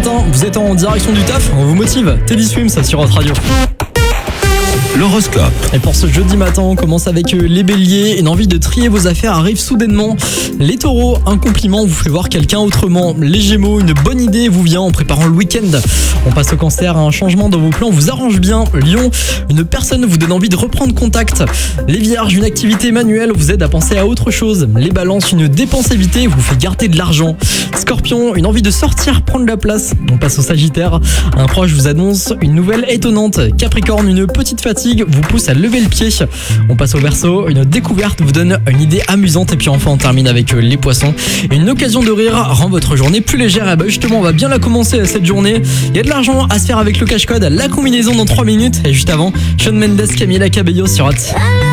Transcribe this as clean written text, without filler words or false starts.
matin, vous êtes en direction du taf, on vous motive. Teddy Swims sur votre radio. L'horoscope. Et pour ce jeudi matin, on commence avec les béliers. Une envie de trier vos affaires arrive soudainement. Les taureaux, un compliment vous fait voir quelqu'un autrement. Les gémeaux, une bonne idée vous vient en préparant le week-end. On passe au cancer, un changement dans vos plans vous arrange bien. Lion, une personne vous donne envie de reprendre contact. Les vierges, une activité manuelle vous aide à penser à autre chose. Les balances, une dépense évitée vous fait garder de l'argent. Scorpion, une envie de sortir, prendre la place. On passe au sagittaire. Un proche vous annonce une nouvelle étonnante. Capricorne, une petite fatigue vous pousse à lever le pied. On passe au Verseau, une découverte vous donne une idée amusante. Et puis enfin on termine avec les poissons. Une occasion de rire rend votre journée plus légère. Et bah justement on va bien la commencer cette journée. Il y a de l'argent à se faire avec le cash code. La combinaison dans 3 minutes. Et juste avant, Shawn Mendes, Camila Cabello sur Hot.